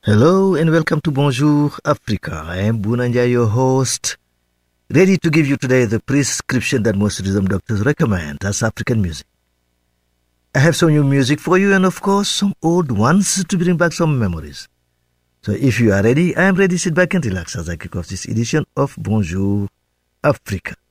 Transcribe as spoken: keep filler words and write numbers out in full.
Hello and welcome to Bonjour Africa. I am Bunanja, your host, ready to give you today the prescription that most rhythm doctors recommend as African music. I have some new music for you and of course some old ones to bring back some memories. So if you are ready, I am ready. Sit back and relax as I kick off this edition of Bonjour Africa.